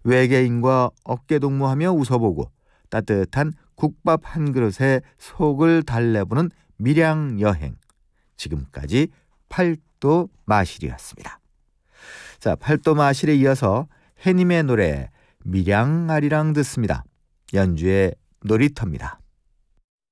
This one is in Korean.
외계인과 어깨동무하며 웃어보고 따뜻한 국밥 한 그릇에 속을 달래보는 밀양 여행. 지금까지 팔도 마실이었습니다. 자, 팔도 마실에 이어서 해님의 노래 밀양 아리랑 듣습니다. 연주의 놀이터입니다.